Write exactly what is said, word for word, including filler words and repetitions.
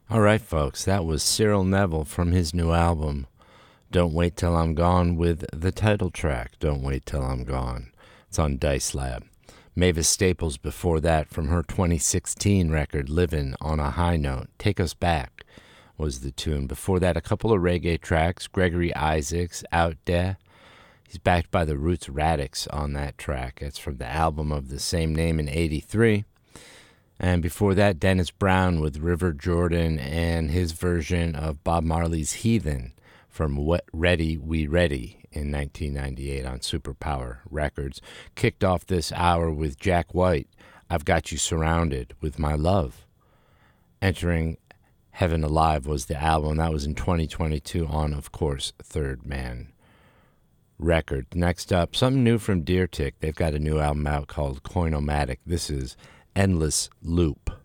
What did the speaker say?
All right, folks, that was Cyril Neville from his new album, Don't Wait Till I'm Gone, with the title track, Don't Wait Till I'm Gone. It's on Dice Lab. Mavis Staples before that from her twenty sixteen record, Livin' on a High Note. Take Us Back was the tune. Before that, a couple of reggae tracks, Gregory Isaacs, Out There. He's backed by the Roots Radix on that track. That's from the album of the same name in eighty-three. And before that, Dennis Brown with River Jordan and his version of Bob Marley's Heathen from What Ready We Ready in nineteen ninety-eight on Superpower Records. Kicked off this hour with Jack White, I've Got You Surrounded with My Love. Entering Heaven Alive was the album. That was in twenty twenty-two on, of course, Third Man Record. Next up, something new from Deer Tick. They've got a new album out called Coinomatic. This is Endless Loop.